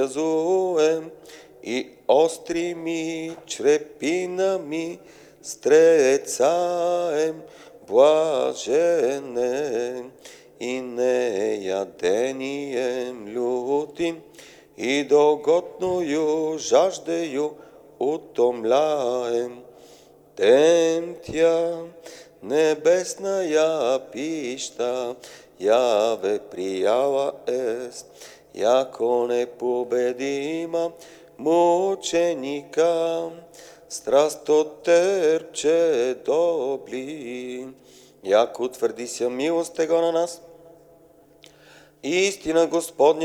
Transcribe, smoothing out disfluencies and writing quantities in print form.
связуем и острими чрепинами стрецаем блажене и неядением лютим и доготную жаждею утомляем. Тем тя небесная пища яве приява ест, яко непобедима мученика, страстотерпче добли, яко утвърди ся милост Его на нас. Истина Господня